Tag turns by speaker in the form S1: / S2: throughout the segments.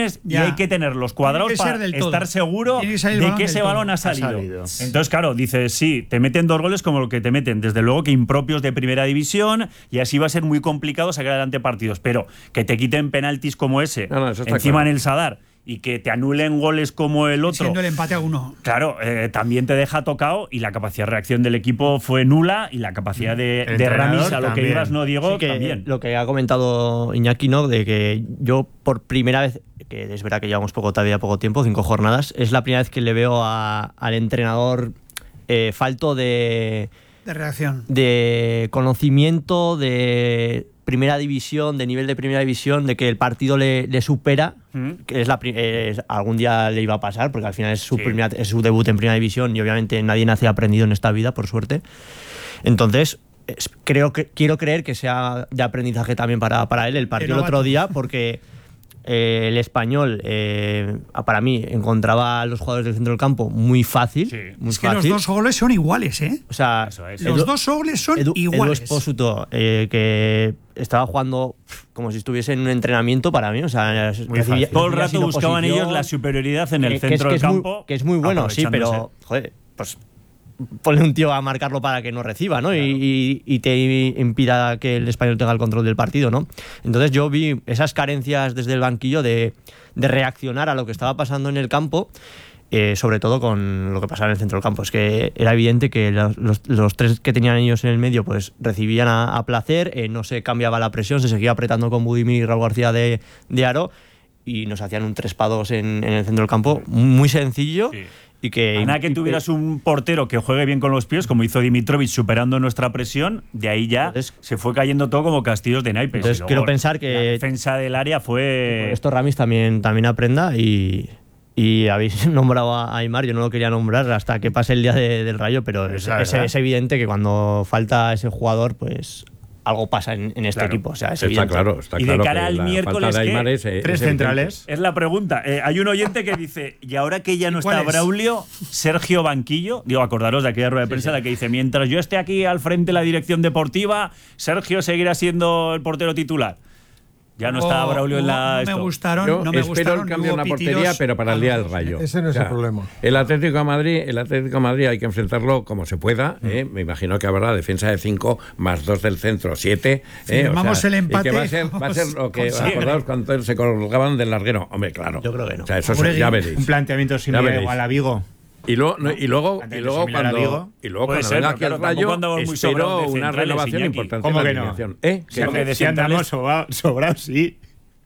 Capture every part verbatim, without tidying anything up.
S1: balones ya. Y hay que tenerlos cuadrados para estar seguro que de que ese balón ha salido. ha salido. Entonces, claro, dices, sí, te meten dos goles como lo que te meten, desde luego que impropios de primera división, y así va a ser muy complicado sacar adelante partidos, pero que te quiten penaltis como ese, no, no, encima claro. en el Sadar, y que te anulen goles como el otro.
S2: Siendo el empate a uno.
S1: Claro, eh, también te deja tocado, y la capacidad de reacción del equipo fue nula, y la capacidad de, de Ramis, a lo también. que ibas, ¿no, Diego?
S3: Sí, que
S1: también.
S3: Lo que ha comentado Iñaki, ¿no? De que yo por primera vez, que es verdad que llevamos poco, todavía poco tiempo, cinco jornadas, es la primera vez que le veo a, al entrenador eh, falto de...
S2: De reacción.
S3: De conocimiento, de primera división, de nivel de primera división, de que el partido le, le supera, mm. que es la es, algún día le iba a pasar, porque al final es su, sí. primera, es su debut en primera división y obviamente nadie nace aprendido en esta vida, por suerte. Entonces, es, creo que quiero creer que sea de aprendizaje también para, para él el partido el otro día, porque eh, el Español, eh, para mí, encontraba a los jugadores del centro del campo muy fácil. Sí. Muy
S2: es que
S3: fácil.
S2: los dos goles son iguales, ¿eh?
S3: O sea,
S2: es. los Edu, dos goles son
S3: Edu,
S2: iguales.
S3: Edu Espósito, eh, que estaba jugando como si estuviese en un entrenamiento para mí. O sea,
S1: muy fácil. Todo el rato buscaban ellos la superioridad en el
S3: que,
S1: centro
S3: que es,
S1: del
S3: que
S1: campo.
S3: Muy, que es muy bueno, sí, pero, joder, pues ponle un tío a marcarlo para que no reciba, ¿no? Claro. Y, y te impida que el Español tenga el control del partido, ¿no? Entonces yo vi esas carencias desde el banquillo de, de reaccionar a lo que estaba pasando en el campo, eh, sobre todo con lo que pasaba en el centro del campo. Es que era evidente que los, los, los tres que tenían ellos en el medio pues recibían a, a placer, eh, no se cambiaba la presión, se seguía apretando con Budimir y Raúl García de, de aro, y nos hacían un tres para dos en, en el centro del campo, muy sencillo. Sí. Y que,
S1: a nada que tuvieras un portero que juegue bien con los pies, como hizo Dimitrovic superando nuestra presión, de ahí ya entonces, se fue cayendo todo como castillos de naipes.
S3: Entonces luego, quiero pensar que
S1: la defensa del área fue...
S3: Esto Ramis también, también aprenda, y, y habéis nombrado a Aimar, yo no lo quería nombrar hasta que pase el día de, del Rayo, pero es, es, es evidente que cuando falta ese jugador, pues algo pasa en, en este
S1: claro.
S3: equipo. O sea, es
S4: está claro, está
S1: y
S4: claro.
S1: de cara al miércoles, ¿qué?
S4: Es,
S1: tres
S4: es
S1: centrales. Es la pregunta. Eh, hay un oyente que dice, y ahora que ya no está Braulio, Sergio Banquillo, digo, acordaros de aquella rueda de prensa, sí, sí. la que dice, mientras yo esté aquí al frente de la dirección deportiva, Sergio seguirá siendo el portero titular. Ya no está Braulio en la...
S2: No me gustaron,
S4: Yo
S2: no me
S4: espero
S2: gustaron,
S4: el cambio en la portería, pero para el día del Rayo.
S5: Ese no es o sea, el problema.
S4: El Atlético de Madrid, el Atlético de Madrid hay que enfrentarlo como se pueda. Mm. ¿eh? Me imagino que habrá defensa de cinco más dos del centro, siete. ¿eh?
S2: Firmamos
S4: o sea,
S2: el empate.
S4: Y que va a ser, va a ser lo que acordaos cuando se colgaban del larguero. Hombre, claro.
S3: Yo creo que no.
S4: O sea, eso se, ya veréis.
S6: Un planteamiento similar igual a Vigo.
S4: Y luego, no, y luego, y luego cuando, y luego cuando
S1: ser,
S4: venga aquí
S1: claro,
S4: el Rayo, espero una renovación
S1: Iñaki.
S4: importante.
S6: ¿Cómo
S4: en la
S6: que no?
S4: alineación. ¿Eh?
S6: Si que si andamos sobrados, sobrado, sí.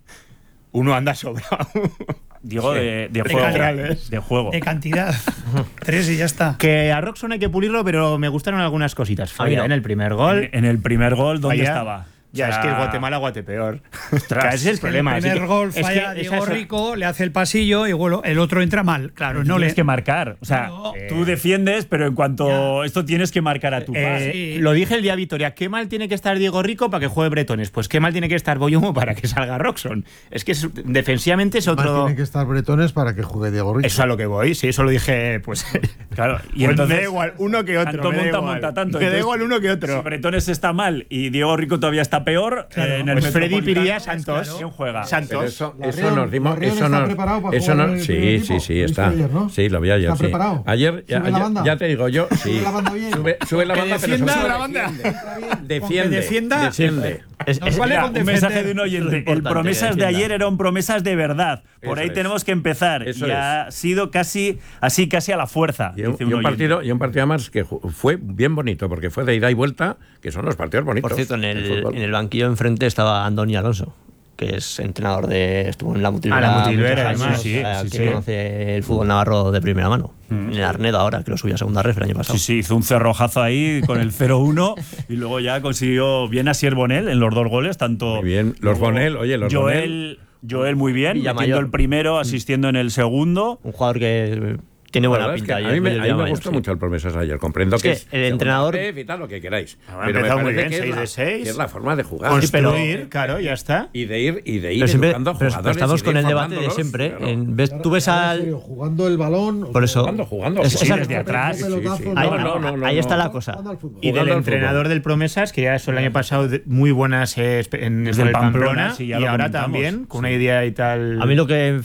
S6: Uno anda sobrado.
S1: Digo, sí. de, de, de juego.
S2: Centrales.
S1: De juego.
S2: De cantidad. Tres y ya está.
S6: Que a Roxon hay que pulirlo, pero me gustaron algunas cositas. Falla en el primer gol.
S1: En, en el primer gol, ¿dónde
S6: Falla.
S1: estaba?
S6: Ya, o sea, es que el Guatemala Guatepeor. Ese es el problema.
S2: El primer
S6: es
S2: gol
S6: que,
S2: falla
S6: es que
S2: Diego Rico, le hace el pasillo y bueno, el otro entra mal. Claro, no
S1: tienes
S2: le...
S1: que marcar. O sea, no, eh, tú defiendes, pero en cuanto ya. esto tienes que marcar a tu
S6: eh, sí. Lo dije el día de Vitoria. ¿Qué mal tiene que estar Diego Rico para que juegue Bretones? Pues qué mal tiene que estar Boyomo para que salga Roxon. Es que es, defensivamente es otro...
S5: Mal tiene que estar Bretones para que juegue Diego Rico.
S6: Eso es a lo que voy. Sí, eso lo dije, pues...
S1: Claro. Y
S6: pues
S1: entonces...
S6: me da igual uno que otro.
S1: Tanto
S6: me da
S1: monta,
S6: igual.
S1: monta tanto.
S6: Me da igual uno que otro.
S1: Si Bretones está mal y Diego Rico todavía está peor...
S2: Claro.
S1: Eh, en el
S6: pues Freddy Piría Santos.
S1: ¿Quién juega?
S6: Santos.
S4: Eso,
S5: Larrión,
S4: eso nos dimos.
S5: Larrión
S4: Eso
S5: está
S4: nos,
S5: preparado para
S4: eso
S5: jugar
S4: no,
S5: en el
S4: sí,
S5: primer
S4: sí,
S5: equipo.
S4: sí,
S5: ¿Lo
S4: está.
S5: viste ayer, ¿no?
S4: Sí, lo vi ayer.
S5: ¿Está
S4: sí.
S5: preparado?
S4: Ayer, ya,
S5: ¿Sube la
S4: ya,
S5: banda?
S4: ya te digo yo, sí.
S5: ¿Sube la banda bien?
S4: Sube, sube la banda, pero
S2: defienda
S4: sobre
S2: la banda.
S4: Defiende.
S2: Defienda.
S4: Defiende.
S3: Es, es,
S2: vale
S3: mira,
S2: con
S1: un
S2: defender.
S1: mensaje de un oyente. El promesas de ayer eran promesas de verdad. Por
S4: Eso
S1: ahí
S4: es.
S1: tenemos que empezar.
S4: Eso
S1: y
S4: es.
S1: ha sido casi así, casi a la fuerza.
S4: Y un,
S1: dice
S4: y
S1: un
S4: un
S1: oyente.
S4: partido, y un partido además que ju- fue bien bonito, porque fue de ida y vuelta, que son los partidos bonitos.
S3: Por cierto, en el,
S4: del fútbol.
S3: en el banquillo enfrente estaba Andoni Alonso, que es entrenador de... Estuvo en la Mutilvera.
S6: Ah, la Mutilvera,
S3: muchos años,
S6: además.
S1: sí,
S3: o sea,
S1: sí,
S3: que
S1: sí.
S3: conoce el fútbol navarro de primera mano.
S1: Mm.
S3: En el Arnedo ahora, que lo subió a segunda ref el año pasado.
S1: Sí, sí, hizo un cerrojazo ahí con el cero uno y luego ya consiguió bien a Sier Bonel en los dos goles, tanto...
S4: Muy bien. Los
S1: luego
S4: Bonel, oye, los
S1: Joel, Joel muy bien,
S3: Villamayor.
S1: metiendo el primero, asistiendo en el segundo.
S3: Un jugador que tiene buena
S4: La verdad es
S3: pinta.
S4: que
S3: y
S4: a mí
S3: es
S4: me,
S3: del
S4: a mí me
S3: Villamayor,
S4: gustó
S3: sí.
S4: mucho el Promesas ayer. Comprendo
S3: Es
S4: que,
S3: que
S4: es
S3: el entrenador-
S4: segunda ref y tal, lo que queráis.
S6: Ha
S4: Pero me
S6: empezado muy
S4: parece
S6: bien,
S4: que es,
S6: seis
S4: la,
S6: de seis.
S4: que es la forma de jugar.
S6: Construir, claro, ya está.
S4: Y de ir, y de ir
S3: Pero siempre,
S4: educando
S3: pero
S4: jugadores.
S3: estamos
S4: y de
S3: con
S4: ir
S3: el debate de
S4: formándolos,
S3: siempre.
S4: claro.
S3: En, ves, tú ves
S5: Ahora, en
S3: al...
S5: serio, jugando el balón.
S3: Por eso...
S4: Jugando, jugando.
S3: Es-
S4: Sí,
S3: esa-
S1: desde atrás.
S4: Sí, sí, sí.
S3: Ahí,
S4: No, no, no, no,
S3: ahí
S4: no.
S3: está la cosa.
S5: Jugando al fútbol.
S6: Y del
S4: Jugando al
S6: entrenador
S4: fútbol.
S6: del Promesas, que ya eso el año pasado de- muy buenas eh, en
S1: Desde
S6: el
S1: el
S6: Pamplona,
S1: Pamplona, sí, ya
S6: y
S1: lo
S6: ahora
S1: comentamos.
S6: también, con una
S1: Sí.
S6: idea y tal.
S3: A mí lo que